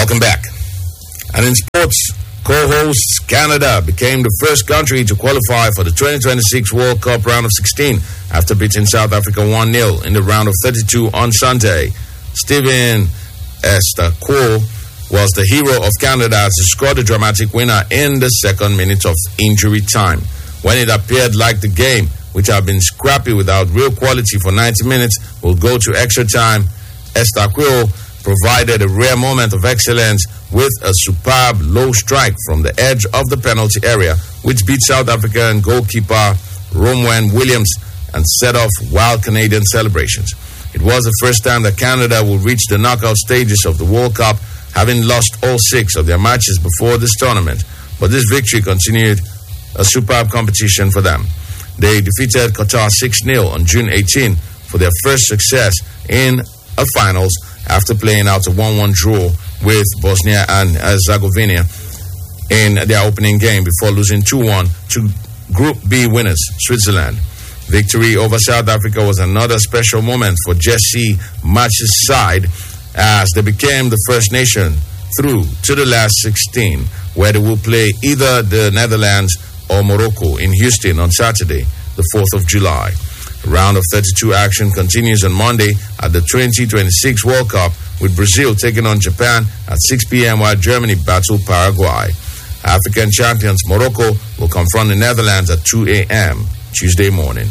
Welcome back. And in sports, co-hosts Canada became the first country to qualify for the 2026 World Cup round of 16 after beating South Africa 1-0 in the round of 32 on Sunday. Steven Estaquo was the hero of Canada as he scored the dramatic winner in the second minute of injury time. When it appeared like the game, which had been scrappy without real quality for 90 minutes, will go to extra time, Estaquo provided a rare moment of excellence with a superb low strike from the edge of the penalty area, which beat South African goalkeeper Romwen Williams and set off wild Canadian celebrations. It was the first time that Canada will reach the knockout stages of the World Cup, having lost all 6 of their matches before this tournament. But this victory continued a superb competition for them. They defeated Qatar 6-0 on June 18 for their first success in a finals after playing out a 1-1 draw with Bosnia and Herzegovina in their opening game before losing 2-1 to Group B winners, Switzerland. Victory over South Africa was another special moment for Jesse Match's side as they became the first nation through to the last 16, where they will play either the Netherlands or Morocco in Houston on Saturday, the 4th of July. Round of 32 action continues on Monday at the 2026 World Cup, with Brazil taking on Japan at 6 p.m. while Germany battle Paraguay. African champions Morocco will confront the Netherlands at 2 a.m. Tuesday morning.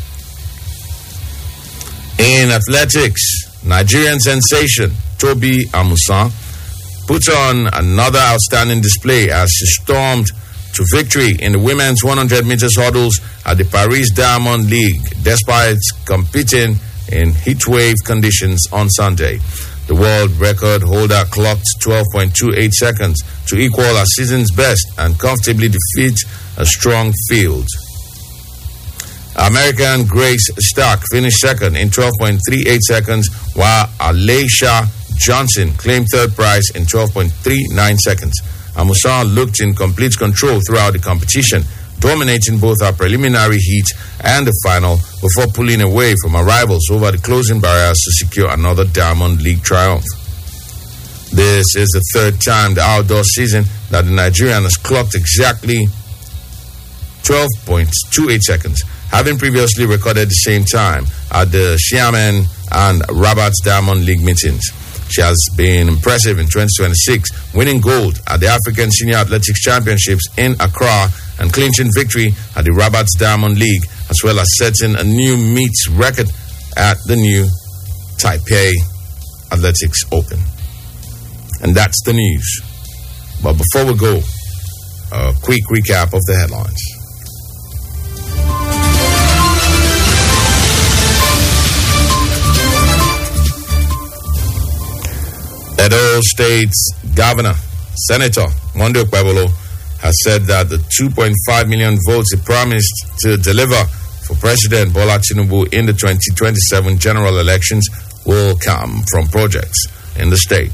In athletics, Nigerian sensation Tobi Amusan put on another outstanding display as she stormed to victory in the women's 100 meters hurdles at the Paris Diamond League, despite competing in heatwave conditions on Sunday. The world record holder clocked 12.28 seconds to equal her season's best and comfortably defeat a strong field. American Grace Stark finished second in 12.38 seconds, while Alaisha Johnson claimed third prize in 12.39 seconds. Amusan looked in complete control throughout the competition, dominating both her preliminary heat and the final before pulling away from her rivals over the closing barriers to secure another Diamond League triumph. This is the third time the outdoor season that the Nigerian has clocked exactly 12.28 seconds, having previously recorded the same time at the Xiamen and Rabat Diamond League meetings. She has been impressive in 2026, winning gold at the African Senior Athletics Championships in Accra and clinching victory at the Rabat Diamond League, as well as setting a new meets record at the new Taipei Athletics Open. And that's the news. But before we go, a quick recap of the headlines. Edo State's Governor, Senator Monday Okpebholo, has said that the 2.5 million votes he promised to deliver for President Bola Tinubu in the 2027 general elections will come from projects in the state.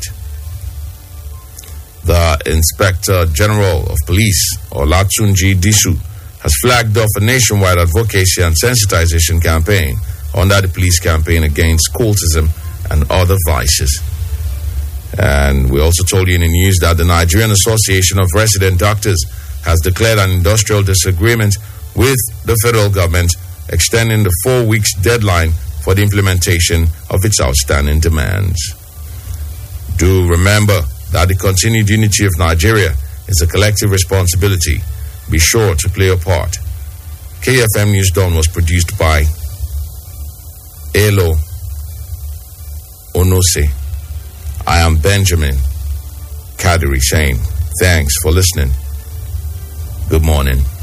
The Inspector General of Police, Olatunji Disu, has flagged off a nationwide advocacy and sensitization campaign under the police campaign against cultism and other vices. And we also told you in the news that the Nigerian Association of Resident Doctors has declared an industrial disagreement with the federal government, extending the 4 weeks deadline for the implementation of its outstanding demands. Do remember that the continued unity of Nigeria is a collective responsibility. Be sure to play your part. KFM News Dawn was produced by Elo Onose. I am Benjamin Kadiri saying thanks for listening. Good morning.